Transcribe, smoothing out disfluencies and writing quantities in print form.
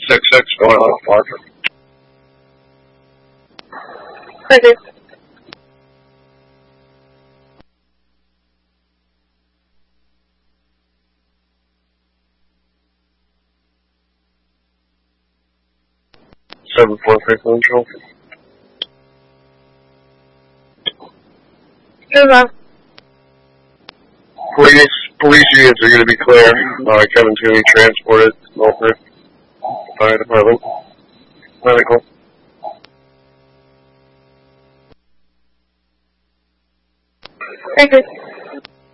6-6 going on Parker. Perfect. Seven 4 faithful control. Move on. Police units are going to be clear. Kevin's going to be transported over fire department. Medical. Perfect.